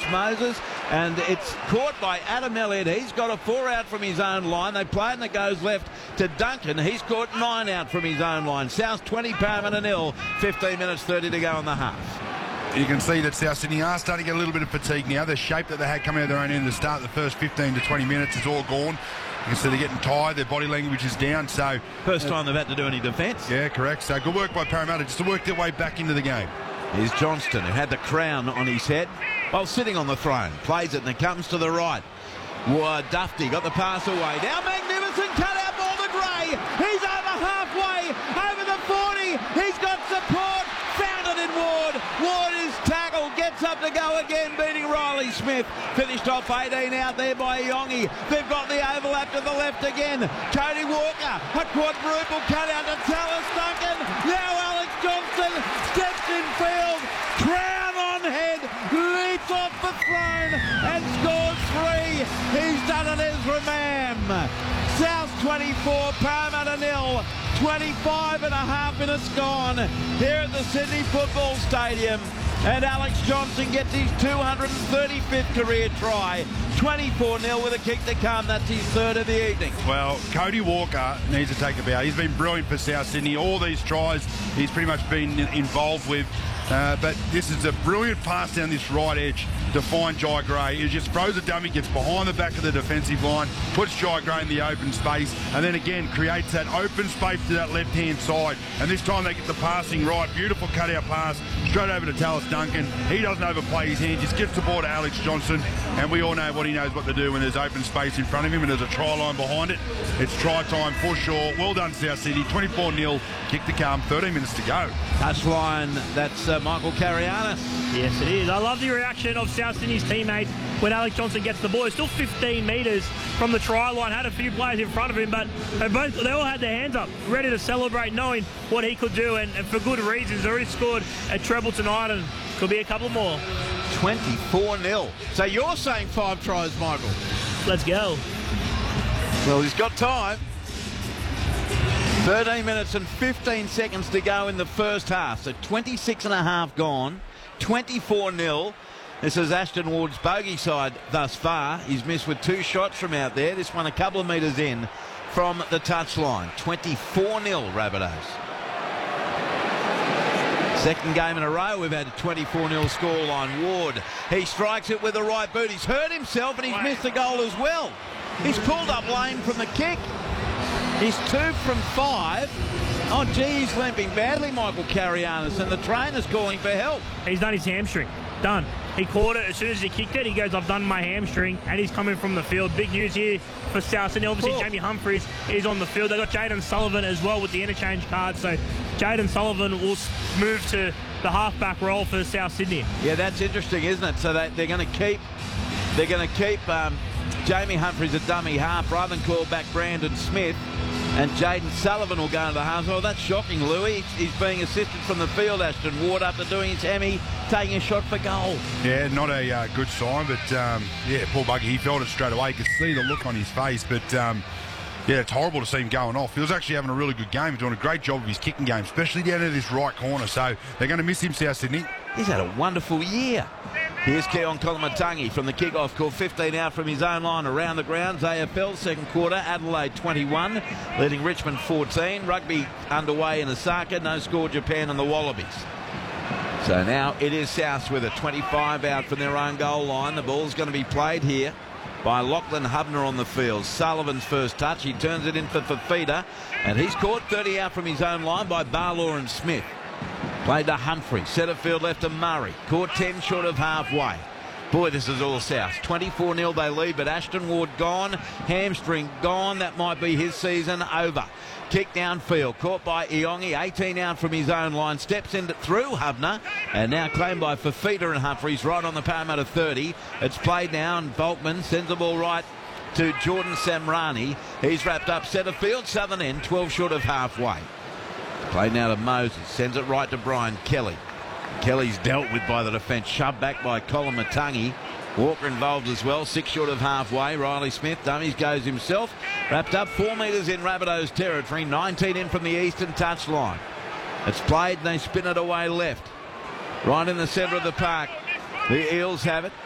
Moses, and it's caught by Adam Elliott. He's got a 4 out from his own line. They play and it goes left to Duncan. He's caught 9 out from his own line. South 20, Parramatta 0. 15 minutes 30 to go in the half. You can see that South Sydney are starting to get a little bit of fatigue now. The shape that they had coming out of their own end at the start of the first 15 to 20 minutes is all gone. You can see they're getting tired. Their body language is down. So first time they've had to do any defence. Yeah, correct. So good work by Parramatta just to work their way back into the game. Here's Johnston, who had the crown on his head while sitting on the throne. Plays it and it comes to the right. Dufty got the pass away. Now magnificent cut-out ball to Gray. He's over halfway, over the 40. He's got support. Found it in Ward. Ward is tackled. Gets up to go again, beating Riley Smith. Finished off 18 out there by Iongi. They've got the overlap to the left again. Cody Walker, a quadruple cut-out to Tallis Duncan. Now Alex Johnston steps in field. Crown on head. Leaps off the throne and scores 3. He's done it, Ezra Mam. South 24, Parramatta 0. 25 and a half minutes gone here at the Sydney Football Stadium. And Alex Johnston gets his 235th career try. 24-0 with a kick to come. That's his 3rd of the evening. Well, Cody Walker needs to take a bow. He's been brilliant for South Sydney. All these tries he's pretty much been involved with. But this is a brilliant pass down this right edge to find Jai Gray. He just throws a dummy, gets behind the back of the defensive line, puts Jai Gray in the open space, and then again creates that open space to that left-hand side. And this time they get the passing right. Beautiful cutout pass straight over to Tallis Duncan. He doesn't overplay his hand, just gets the ball to Alex Johnston, and we all know what he knows what to do when there's open space in front of him and there's a try line behind it. It's try time for sure. Well done, South Sydney. 24-0, kick to come, 13 minutes to go. Touchline, that's Michael Carianis. Yes, it is. I love the reaction of South Sydney's teammates when Alex Johnston gets the ball. He's still 15 metres from the try line. Had a few players in front of him, but they all had their hands up, ready to celebrate, knowing what he could do, and for good reasons. He's already scored a treble tonight, and could be a couple more. 24-0. So you're saying 5 tries, Michael? Let's go. Well, he's got time. 13 minutes and 15 seconds to go in the first half. So 26 and a half gone. 24-0. This is Ashton Ward's bogey side thus far. He's missed with 2 shots from out there. This one a couple of metres in from the touchline. 24-0 Rabbitohs. Second game in a row we've had a 24-0 scoreline. Ward, he strikes it with the right boot. He's hurt himself and he's missed the goal as well. He's pulled up lane from the kick. He's 2 from 5. Oh, gee, he's limping badly, Michael Carianis, and the trainer's calling for help. He's done his hamstring. Done. He caught it as soon as he kicked it. He goes, I've done my hamstring, and he's coming from the field. Big news here for South Sydney. Obviously, Jamie Humphries is on the field. They've got Jaden Sullivan as well with the interchange card. So Jaden Sullivan will move to the halfback role for South Sydney. Yeah, that's interesting, isn't it? So they're going to keep Jamie Humphries a dummy half rather than call back Brandon Smith. And Jaden Sullivan will go into the half. Oh, that's shocking, Louis. He's being assisted from the field. Ashton Ward after doing his Emmy, taking a shot for goal. Yeah, not a good sign, but yeah, poor buggy. He felt it straight away. You could see the look on his face, but yeah, it's horrible to see him going off. He was actually having a really good game. He's doing a great job of his kicking game, especially down in this right corner. So they're going to miss him, South Sydney. He's had a wonderful year. Here's Keon Kolomatangi from the kickoff call. 15 out from his own line around the grounds. AFL second quarter, Adelaide 21, leading Richmond 14. Rugby underway in Osaka. No score, Japan and the Wallabies. So now it is Souths with a 25 out from their own goal line. The ball's going to be played here by Lachlan Hubner on the field. Sullivan's first touch. He turns it in for Fafita, and he's caught 30 out from his own line by Barlaw and Smith. Played to Humphrey, centre field left to Murray. Caught 10 short of halfway. Boy, this is all South. 24-0 they lead, but Ashton Ward gone. Hamstring gone. That might be his season over. Kick downfield, caught by Iongi. 18 out from his own line. Steps in through Hubner, and now claimed by Fafita and Humphries right on the Parramatta 30. It's played now, and Volkman sends the ball right to Jordan Samrani. He's wrapped up centre field, southern end, 12 short of halfway. Played now to Moses, sends it right to Brian Kelly. Kelly's dealt with by the defence, shoved back by Kolomatangi. Walker involved as well, 6 short of halfway. Riley Smith, dummies, goes himself. Wrapped up 4 metres in Rabbitohs territory, 19 in from the eastern touchline. It's played and they spin it away left. Right in the centre of the park. The Eels have it.